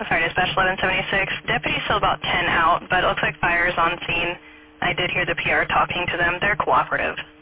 Sorry, dispatch 1176. Deputy's still about 10 out, but it looks like fire is on scene. I did hear the PR talking to them. They're cooperative.